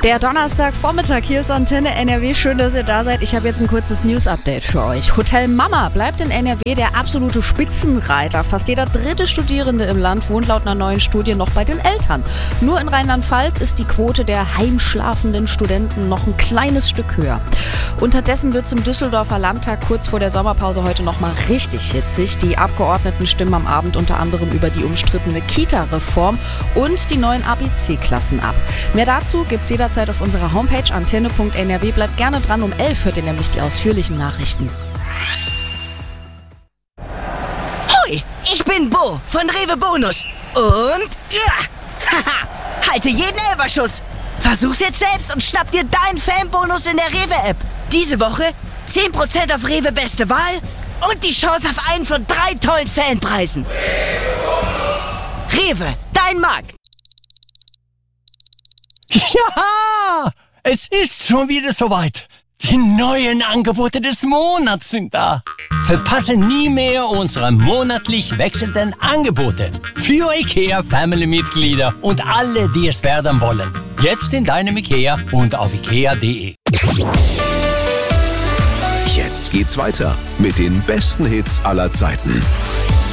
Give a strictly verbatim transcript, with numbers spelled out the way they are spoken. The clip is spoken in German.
Der Donnerstagvormittag, hier ist Antenne N R W. Schön, dass ihr da seid. Ich habe jetzt ein kurzes News-Update für euch. Hotel Mama bleibt in N R W der absolute Spitzenreiter. Fast jeder dritte Studierende im Land wohnt laut einer neuen Studie noch bei den Eltern. Nur in Rheinland-Pfalz ist die Quote der heimschlafenden Studenten noch ein kleines Stück höher. Unterdessen wird es im Düsseldorfer Landtag kurz vor der Sommerpause heute nochmal richtig hitzig. Die Abgeordneten stimmen am Abend unter anderem über die umstrittene Kita-Reform und die neuen A B C-Klassen ab. Mehr dazu gibt's jederzeit auf unserer Homepage antenne punkt n r w. Bleibt gerne dran, um elf hört ihr nämlich die ausführlichen Nachrichten. Hoi, ich bin Bo von Rewe Bonus und ja, haha, halte jeden Elferschuss. Versuch's jetzt selbst und schnapp dir deinen Fanbonus in der Rewe-App. Diese Woche zehn Prozent auf Rewe Beste Wahl und die Chance auf einen von drei tollen Fanpreisen. Rewe, dein Markt. Ja, es ist schon wieder soweit. Die neuen Angebote des Monats sind da. Verpasse nie mehr unsere monatlich wechselnden Angebote für IKEA Family-Mitglieder und alle, die es werden wollen. Jetzt in deinem IKEA und auf ikea punkt de. Jetzt geht's weiter mit den besten Hits aller Zeiten.